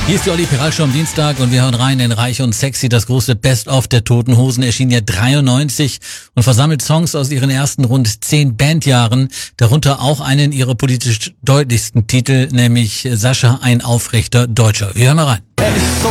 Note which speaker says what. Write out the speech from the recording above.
Speaker 1: Hier ist die Olli Piral Show am Dienstag und wir hören rein in Reich und Sexy. Das große Best-of der Toten Hosen erschien ja 93 und versammelt Songs aus ihren ersten rund 10 Bandjahren, darunter auch einen ihrer politisch deutlichsten Titel, nämlich Sascha, ein aufrechter Deutscher. Wir hören mal rein.